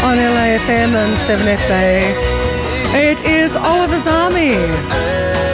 on LAFM and 7S Day. It is Oliver's Army.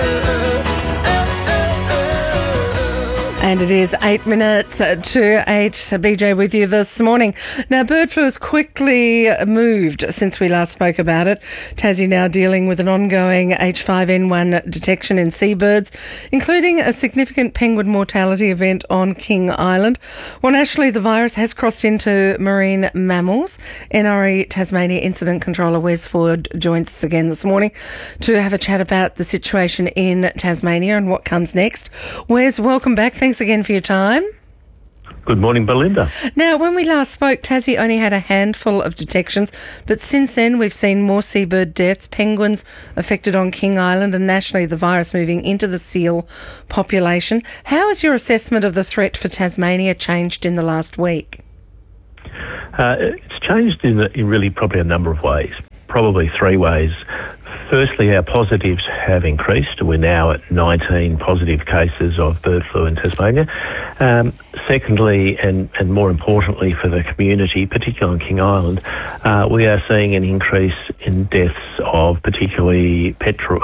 And it is 8 minutes to 8. BJ with you this morning. Now, bird flu has quickly moved since we last spoke about it. Tassie now dealing with an ongoing H5N1 detection in seabirds, including a significant penguin mortality event on King Island. Well, nationally, the virus has crossed into marine mammals. NRE Tasmania Incident Controller Wes Ford joins us again this morning to have a chat about the situation in Tasmania and what comes next. Wes, welcome back. Thanks again for your time. Good morning, Belinda. Now, when we last spoke, Tassie only had a handful of detections, but since then we've seen more seabird deaths, penguins affected on King Island, and nationally the virus moving into the seal population. How has your assessment of the threat for Tasmania changed in the last week? It's changed in really probably a number of ways, probably three ways. Firstly, our positives have increased. We're now at 19 positive cases of bird flu in Tasmania. Secondly, and more importantly for the community, particularly on King Island, we are seeing an increase in deaths of particularly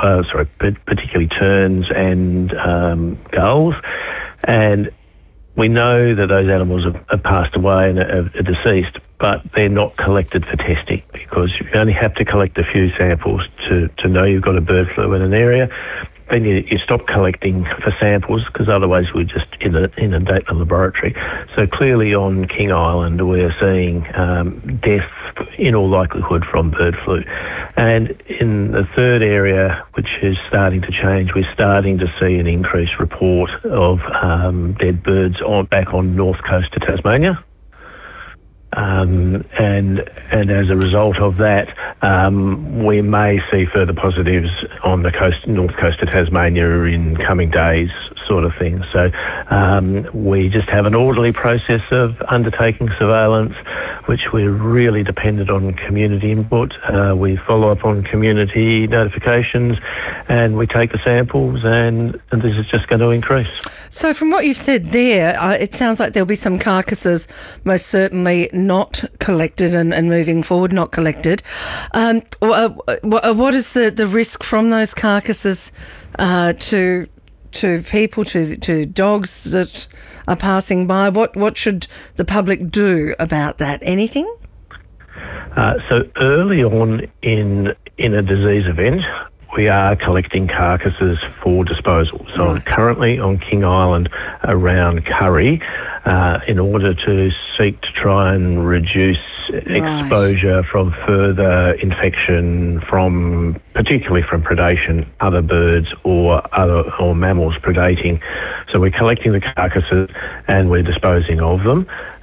terns and gulls. And we know that those animals have passed away and are deceased, but they're not collected for testing because you only have to collect a few samples to know you've got a bird flu in an area. Then you stop collecting for samples because otherwise we just inundate the laboratory. So clearly on King Island we're seeing deaths in all likelihood from bird flu. And in the third area, which is starting to change, we're starting to see an increased report of dead birds back on north coast of Tasmania. And as a result of that, we may see further positives on the north coast of Tasmania in coming days, sort of thing. So we just have an orderly process of undertaking surveillance, which we're really dependent on community input. We follow up on community notifications, and we take the samples, and this is just going to increase. So from what you've said there, it sounds like there'll be some carcasses most certainly not collected and moving forward not collected. What is the risk from those carcasses to people, to dogs that are passing by? What should the public do about that? Anything? So early on in a disease event, we are collecting carcasses for disposal. So right. Currently on King Island around Curry, in order to seek to try and reduce exposure from further infection particularly from predation, other birds or mammals predating. So we're collecting the carcasses and we're disposing of them.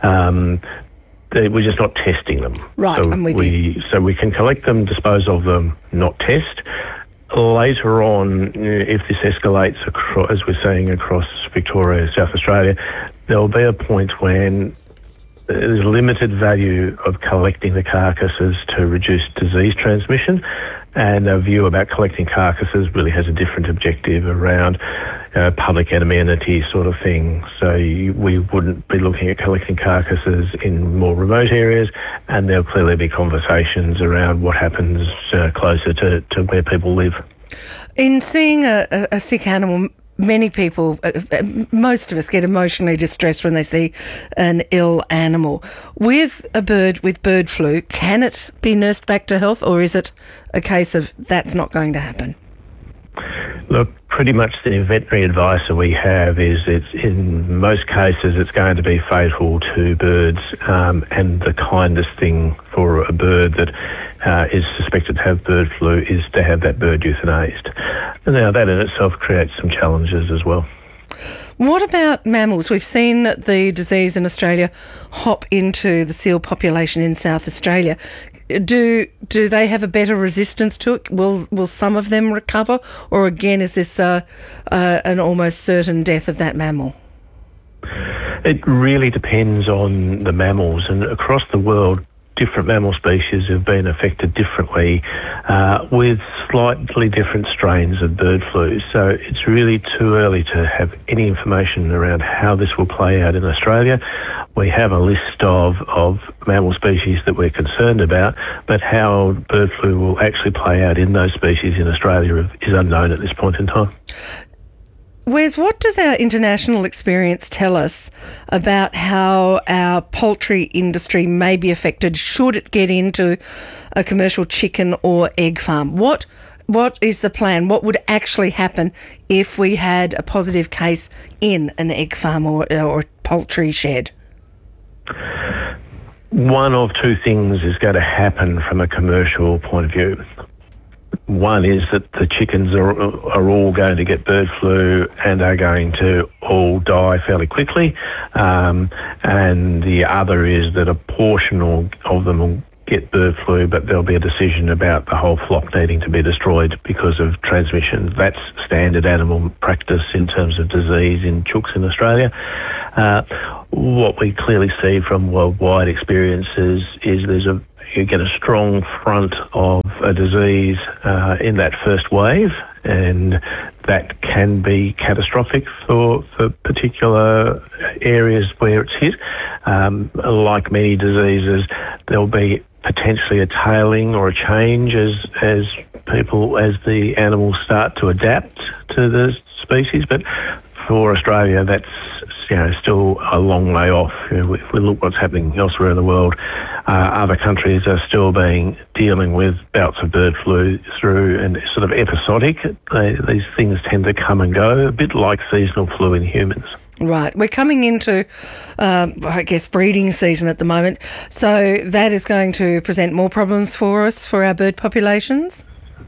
We're just not testing them. Right, so I'm with you. So we can collect them, dispose of them, not test. Later on, if this escalates, as we're seeing across Victoria, South Australia, there'll be a point when there's limited value of collecting the carcasses to reduce disease transmission, and a view about collecting carcasses really has a different objective around public amenity sort of thing. So we wouldn't be looking at collecting carcasses in more remote areas, and there'll clearly be conversations around what happens closer to where people live. In seeing a sick animal, many people, most of us get emotionally distressed when they see an ill animal. With a bird with bird flu, can it be nursed back to health, or is it a case of that's not going to happen? Look, pretty much the veterinary advice that we have is in most cases it's going to be fatal to birds, and the kindest thing for a bird that is suspected to have bird flu is to have that bird euthanized. Now that in itself creates some challenges as well. What about mammals? We've seen the disease in Australia hop into the seal population in South Australia. Do they have a better resistance to it? Will some of them recover, or again is this an almost certain death of that mammal? It really depends on the mammals, and across the world different mammal species have been affected differently with slightly different strains of bird flu. So it's really too early to have any information around how this will play out in Australia. We have a list of mammal species that we're concerned about, but how bird flu will actually play out in those species in Australia is unknown at this point in time. Wes, what does our international experience tell us about how our poultry industry may be affected should it get into a commercial chicken or egg farm? What is the plan? What would actually happen if we had a positive case in an egg farm or poultry shed? One of two things is going to happen from a commercial point of view. One is that the chickens are all going to get bird flu and are going to all die fairly quickly. And the other is that a portion of them will get bird flu, but there'll be a decision about the whole flock needing to be destroyed because of transmission. That's standard animal practice in terms of disease in chooks in Australia. What we clearly see from worldwide experiences is you get a strong front of a disease in that first wave, and that can be catastrophic for people areas where it's hit. Like many diseases, there'll be potentially a tailing or a change as the animals start to adapt to the species. But for Australia, that's still a long way off. If we look what's happening elsewhere in the world, other countries are still dealing with bouts of bird flu through, and sort of episodic. These things tend to come and go, a bit like seasonal flu in humans. Right. We're coming into, breeding season at the moment. So that is going to present more problems for us, for our bird populations?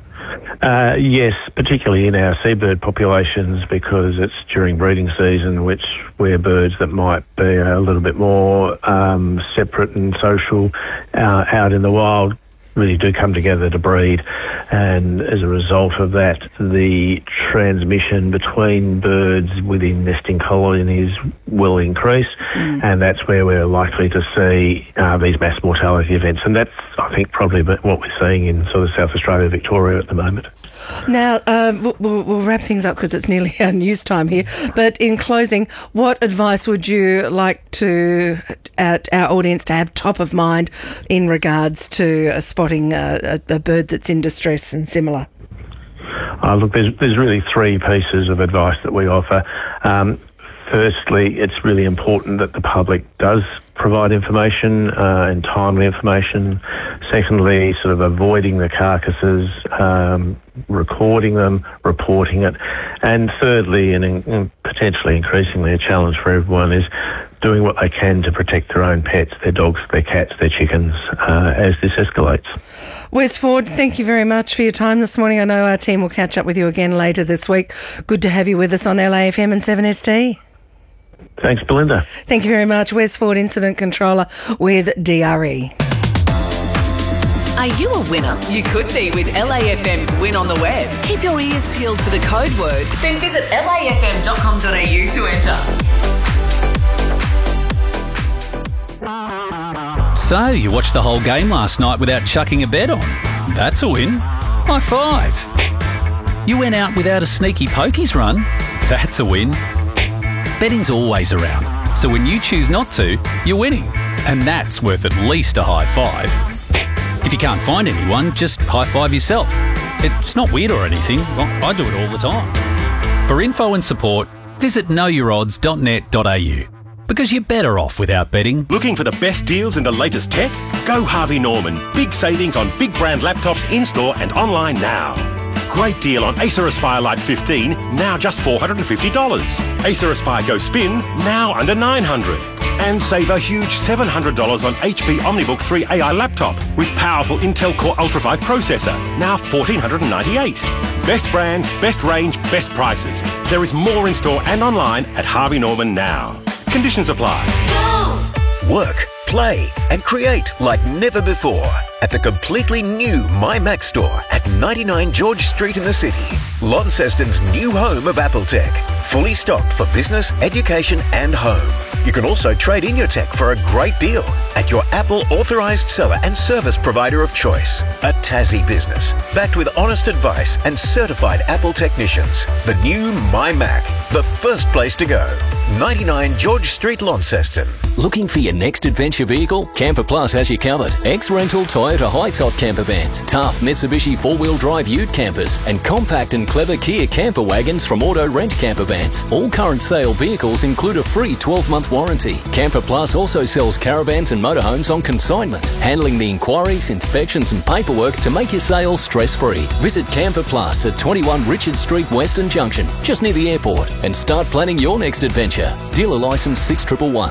Yes, particularly in our seabird populations, because it's during breeding season, where birds that might be a little bit more separate and social out in the wild really do come together to breed. And as a result of that, the transmission between birds within nesting colonies will increase, and that's where we're likely to see these mass mortality events. And that's, I think, probably what we're seeing in sort of South Australia, Victoria at the moment. Now, we'll wrap things up because it's nearly our news time here. But in closing, what advice would you like our audience to have top of mind in regards to spotting a bird that's in distress and similar? Look, there's really three pieces of advice that we offer. Firstly, it's really important that the public does provide information and timely information. Secondly, sort of avoiding the carcasses, recording them, reporting it. And thirdly, and potentially increasingly a challenge for everyone, is doing what they can to protect their own pets, their dogs, their cats, their chickens, as this escalates. Wes Ford, thank you very much for your time this morning. I know our team will catch up with you again later this week. Good to have you with us on LAFM and 7ST. Thanks, Belinda. Thank you very much. Wes Ford, Incident Controller with DRE. Are you a winner? You could be with LAFM's Win on the Web. Keep your ears peeled for the code word. Then visit lafm.com.au to enter. So, you watched the whole game last night without chucking a bet on. That's a win. High five. You went out without a sneaky pokies run. That's a win. Betting's always around, so when you choose not to, you're winning. And that's worth at least a high five. If you can't find anyone, just high five yourself. It's not weird or anything. Well, I do it all the time. For info and support, visit knowyourodds.net.au. Because you're better off without betting. Looking for the best deals in the latest tech? Go Harvey Norman. Big savings on big brand laptops in-store and online now. Great deal on Acer Aspire Lite 15, now just $450. Acer Aspire Go Spin, now under $900. And save a huge $700 on HP OmniBook 3 AI laptop with powerful Intel Core Ultra 5 processor, now $1,498. Best brands, best range, best prices. There is more in store and online at Harvey Norman now. Conditions apply. Go! Work, play and create like never before at the completely new MyMac store at 99 George Street in the city. Launceston's new home of Apple Tech. Fully stocked for business, education and home. You can also trade in your tech for a great deal at your Apple authorised seller and service provider of choice. A Tassie business, backed with honest advice and certified Apple technicians. The new My Mac, the first place to go. 99 George Street, Launceston. Looking for your next adventure vehicle? Camper Plus has you covered. Ex-rental Toyota high-top camper vans, tough Mitsubishi 4-wheel drive ute campers, and compact and clever Kia camper wagons from Auto Rent Camper Vans. All current sale vehicles include a free 12-month warranty. Camper Plus also sells caravans and motorhomes on consignment, handling the inquiries, inspections and paperwork to make your sale stress-free. Visit Camper Plus at 21 Richard Street, Western Junction, just near the airport, and start planning your next adventure. Dealer licence 6111.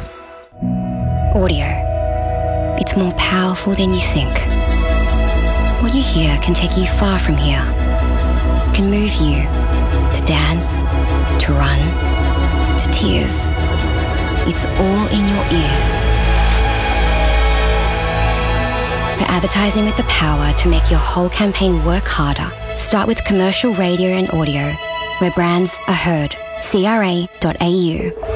Audio. It's more powerful than you think. What you hear can take you far from here. It can move you to dance, to run, to tears. It's all in your ears. For advertising with the power to make your whole campaign work harder, start with commercial radio and audio, where brands are heard. CRA.au.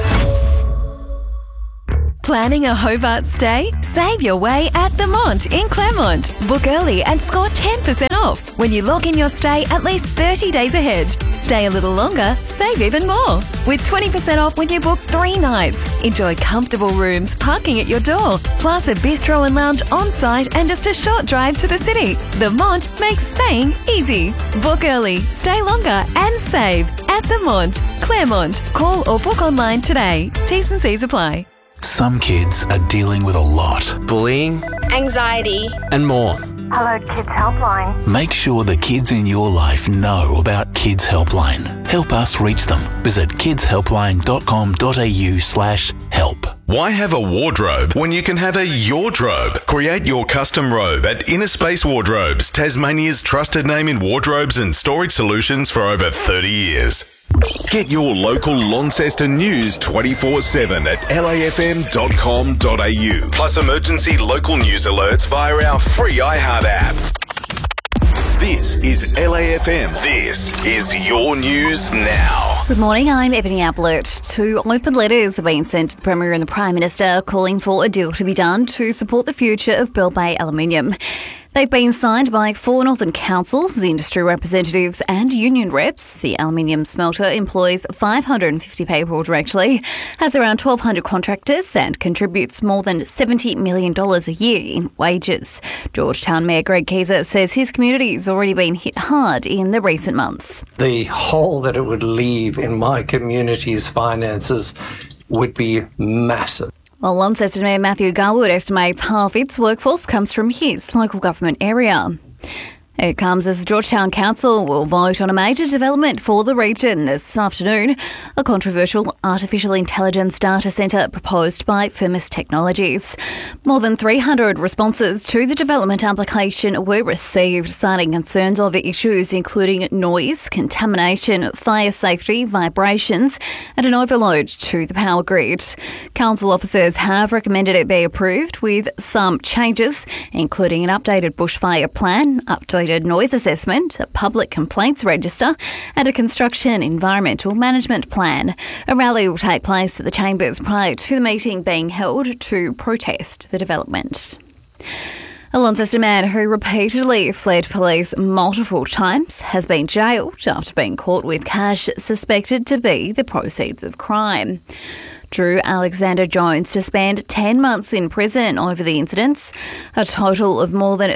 Planning a Hobart stay? Save your way at The Mont in Claremont. Book early and score 10% off when you log in your stay at least 30 days ahead. Stay a little longer, save even more. With 20% off when you book 3 nights. Enjoy comfortable rooms, parking at your door, plus a bistro and lounge on site and just a short drive to the city. The Mont makes staying easy. Book early, stay longer and save at The Mont, Claremont. Call or book online today. T's and C's apply. Some kids are dealing with a lot. Bullying, anxiety, and more. Hello Kids Helpline. Make sure the kids in your life know about Kids Helpline. Help us reach them. Visit kidshelpline.com.au/help. Why have a wardrobe when you can have a Yourdrobe? Create your custom robe at Inner Space Wardrobes, Tasmania's trusted name in wardrobes and storage solutions for over 30 years. Get your local Launceston news 24/7 at lafm.com.au. Plus emergency local news alerts via our free iHeart app. This is LAFM. This is your news now. Good morning, I'm Ebony Ablett. 2 open letters have been sent to the Premier and the Prime Minister calling for a deal to be done to support the future of Bell Bay Aluminium. They've been signed by 4 Northern councils, industry representatives and union reps. The aluminium smelter employs 550 people directly, has around 1,200 contractors and contributes more than $70 million a year in wages. Georgetown Mayor Greg Keeser says his community's already been hit hard in the recent months. The hole that it would leave in my community's finances would be massive. Well, Launceston Mayor Matthew Garwood estimates half its workforce comes from his local government area. It comes as the Georgetown Council will vote on a major development for the region this afternoon, a controversial artificial intelligence data centre proposed by Firmus Technologies. More than 300 responses to the development application were received, citing concerns over issues including noise, contamination, fire safety, vibrations and an overload to the power grid. Council officers have recommended it be approved with some changes, including an updated bushfire plan, updated noise assessment, a public complaints register and a construction environmental management plan. A rally will take place at the Chambers prior to the meeting being held to protest the development. A Launceston man who repeatedly fled police multiple times has been jailed after being caught with cash suspected to be the proceeds of crime. Drew Alexander Jones to spend 10 months in prison over the incidents. A total of more than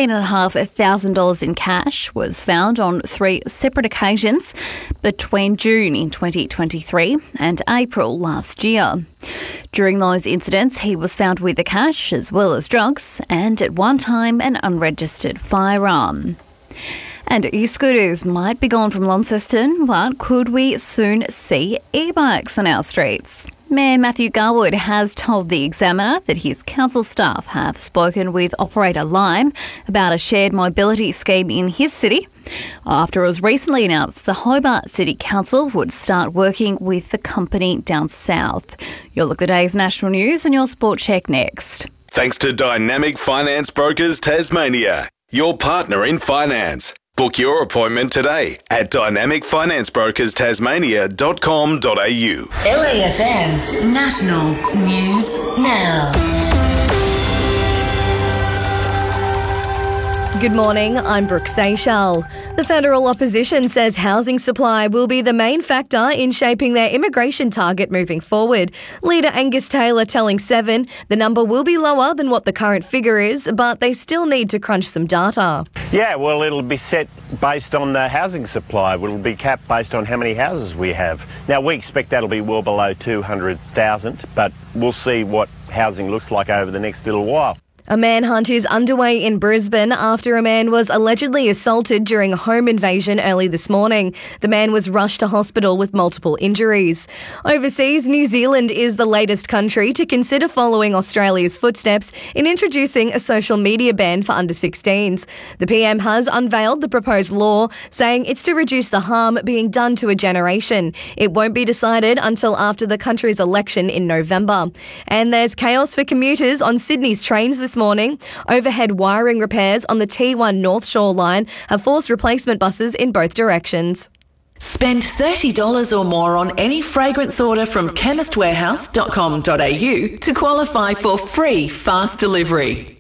$17,500 in cash was found on 3 separate occasions between June in 2023 and April last year. During those incidents, he was found with the cash as well as drugs and at one time an unregistered firearm. And e-scooters might be gone from Launceston, but could we soon see e-bikes on our streets? Mayor Matthew Garwood has told The Examiner that his council staff have spoken with operator Lime about a shared mobility scheme in his city, after it was recently announced the Hobart City Council would start working with the company down south. You'll look at the day's national news and your sport check next. Thanks to Dynamic Finance Brokers Tasmania, your partner in finance. Book your appointment today at dynamicfinancebrokers.tasmania.com.au. LAFM National News Now. Good morning, I'm Brooke Seychelles. The federal opposition says housing supply will be the main factor in shaping their immigration target moving forward. Leader Angus Taylor telling Seven the number will be lower than what the current figure is, but they still need to crunch some data. Yeah, well, it'll be set based on the housing supply. It'll be capped based on how many houses we have. Now, we expect that'll be well below 200,000, but we'll see what housing looks like over the next little while. A manhunt is underway in Brisbane after a man was allegedly assaulted during a home invasion early this morning. The man was rushed to hospital with multiple injuries. Overseas, New Zealand is the latest country to consider following Australia's footsteps in introducing a social media ban for under-16s. The PM has unveiled the proposed law, saying it's to reduce the harm being done to a generation. It won't be decided until after the country's election in November. And there's chaos for commuters on Sydney's trains this morning. Overhead wiring repairs on the T1 North Shore line have forced replacement buses in both directions. Spend $30 or more on any fragrance order from chemistwarehouse.com.au to qualify for free fast delivery.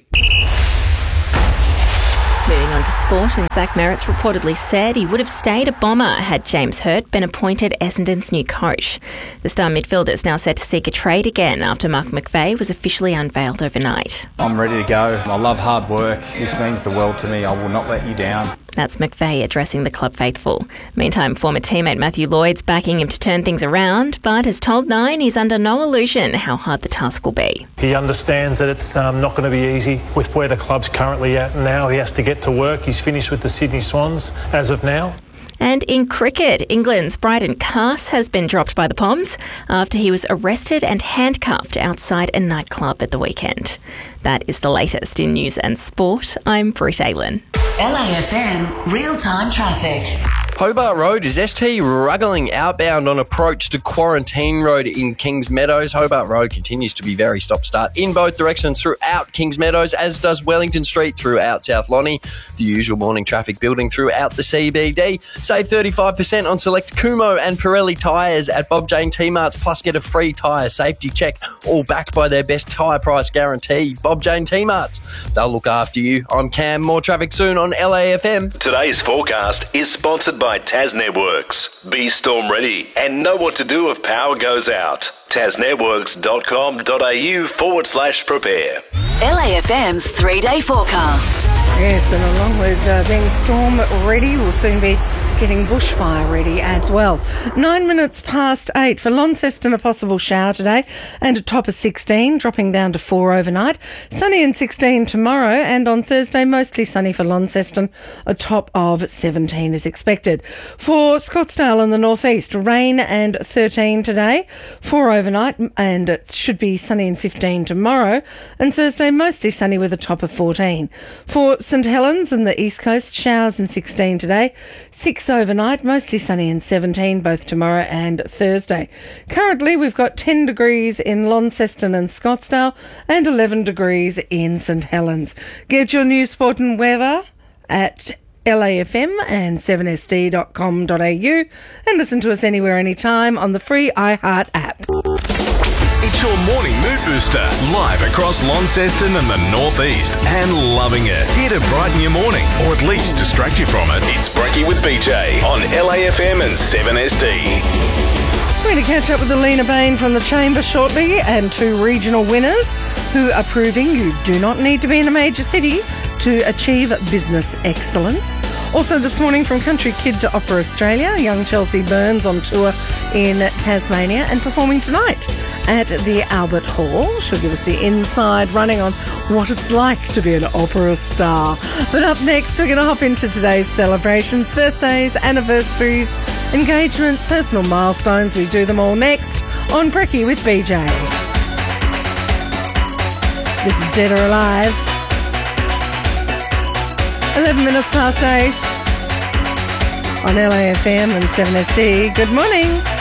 Moving on to sport, and Zach Merritt's reportedly said he would have stayed a Bomber had James Hurt been appointed Essendon's new coach. The star midfielder is now set to seek a trade again after Mark McVeigh was officially unveiled overnight. I'm ready to go. I love hard work. This means the world to me. I will not let you down. That's McVeigh addressing the club faithful. Meantime, former teammate Matthew Lloyd's backing him to turn things around, but has told Nine he's under no illusion how hard the task will be. He understands that it's not going to be easy with where the club's currently at now. He has to get to work. He's finished with the Sydney Swans as of now. And in cricket, England's Bryden Cass has been dropped by the Poms after he was arrested and handcuffed outside a nightclub at the weekend. That is the latest in news and sport. I'm Britt Aylan. LAFM real-time traffic. Hobart Road is ST ruggling outbound on approach to Quarantine Road in Kings Meadows. Hobart Road continues to be very stop-start in both directions throughout Kings Meadows, as does Wellington Street throughout South Lonnie. The usual morning traffic building throughout the CBD. Save 35% on select Kumho and Pirelli tyres at Bob Jane T-Marts, plus get a free tyre safety check, all backed by their best tyre price guarantee. Bob Jane T-Marts. They'll look after you. I'm Cam. More traffic soon on LAFM. Today's forecast is sponsored by Tas Networks. Be storm ready and know what to do if power goes out. tasnetworks.com.au/prepare. LAFM's 3-day forecast. Yes, and along with being storm ready, we'll soon be getting bushfire ready as well. 9 minutes past 8 for Launceston, a possible shower today and a top of 16, dropping down to 4 overnight. Sunny and 16 tomorrow, and on Thursday mostly sunny for Launceston, a top of 17 is expected. For Scottsdale in the northeast, rain and 13 today, 4 overnight, and it should be sunny and 15 tomorrow, and Thursday mostly sunny with a top of 14. For St Helens and the east coast, showers and 16 today, 6 overnight, mostly sunny and 17 both tomorrow and Thursday. Currently we've got 10 degrees in Launceston and Scottsdale and 11 degrees in St Helens. Get your news, sport and weather at LAFM and 7sd.com.au and listen to us anywhere, anytime on the free iHeart app. It's your morning mood booster, live across Launceston and the Northeast, and loving it. Here to brighten your morning, or at least distract you from it. It's Brekkie with BJ on LAFM and 7SD. We're going to catch up with Alina Bain from the Chamber shortly, and 2 regional winners who are proving you do not need to be in a major city to achieve business excellence. Also this morning, from country kid to Opera Australia, young Chelsea Burns on tour in Tasmania and performing tonight at the Albert Hall. She'll give us the inside running on what it's like to be an opera star. But up next, we're going to hop into today's celebrations, birthdays, anniversaries, engagements, personal milestones. We do them all next on Brekkie with BJ. This is Dead or Alive. 11 minutes past 8 on LAFM and 7SD. Good morning.